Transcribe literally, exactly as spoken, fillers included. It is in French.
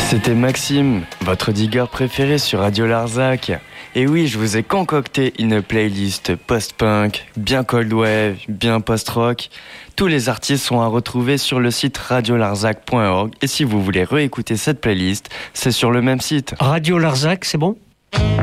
C'était Maxime, votre digger préféré sur Radio Larzac. Et oui, je vous ai concocté une playlist post-punk, bien cold wave, bien post-rock. Tous les artistes sont à retrouver sur le site radio larzac point org. Et si vous voulez réécouter cette playlist, c'est sur le même site. Radio Larzac, c'est bon ?